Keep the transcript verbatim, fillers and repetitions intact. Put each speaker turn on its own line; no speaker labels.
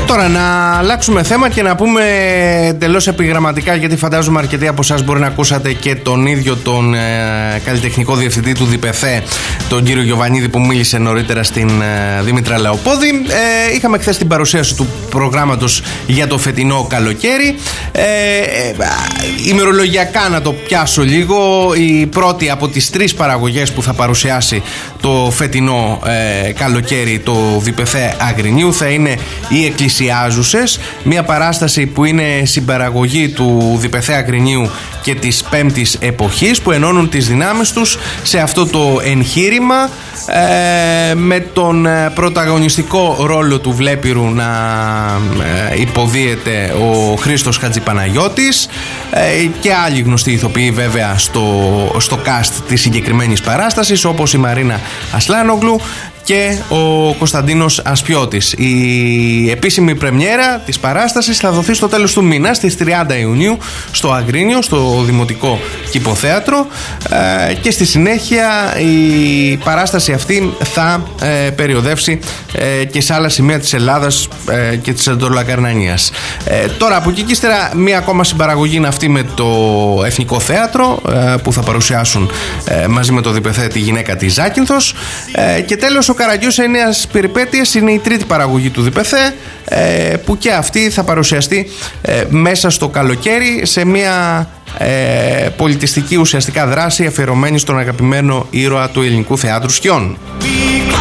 Τώρα να αλλάξουμε θέμα και να πούμε εντελώς επιγραμματικά, γιατί φαντάζομαι αρκετοί από εσάς μπορεί να ακούσατε και τον ίδιο τον ε, καλλιτεχνικό διευθυντή του ΔΠΘ, τον κύριο Γιωβανίδη, που μίλησε νωρίτερα στην ε, Δήμητρα Λεοπόδη. Ε, είχαμε χθες την παρουσίαση του προγράμματος για το φετινό καλοκαίρι. Ε, ε, ημερολογιακά να το πιάσω λίγο. Η πρώτη από τις τρεις παραγωγές που θα παρουσιάσει το φετινό ε, καλοκαίρι το ΔΠΘ Αγρινίου θα είναι οι Εκκλησιάζουσες, μια παράσταση που είναι συμπαραγωγή του ΔΠΘ Αγρινίου και της Πέμπτης Εποχής, που ενώνουν τις δυνάμεις τους σε αυτό το εγχείρημα, ε, με τον πρωταγωνιστικό ρόλο του Βλέπυρου να ε, υποδίεται ο Χρήστος Χατζηπαναγιώτης, ε, και άλλοι γνωστοί ηθοποιοί βέβαια στο, στο cast της συγκεκριμένης παράστασης, όπως η Μαρίνα Ασλάνογλου και ο Κωνσταντίνος Ασπιώτης. Η επίσημη πρεμιέρα της παράστασης θα δοθεί στο τέλος του μήνα, στις τριάντα Ιουνίου, στο Αγρίνιο, στο Δημοτικό Κηποθέατρο, ε, και στη συνέχεια η παράσταση αυτή θα ε, περιοδεύσει ε, και σε άλλα σημεία της Ελλάδας ε, και της Εντολακαρνανίας. Ε, τώρα από εκεί και ύστερα μία ακόμα συμπαραγωγή είναι αυτή με το Εθνικό Θέατρο, ε, που θα παρουσιάσουν ε, μαζί με το ΔΠΘ τη Γυναίκα της Ζάκυνθος, ε, και τέλος ο Καραγκιόζης Εννέας Περιπέτειες είναι η τρίτη παραγωγή του ΔΠΘ, ε, που και αυτή θα παρουσιαστεί ε, μέσα στο καλοκαίρι σε μια ε, πολιτιστική ουσιαστικά δράση αφιερωμένη στον αγαπημένο ήρωα του ελληνικού θεάτρου σκιών.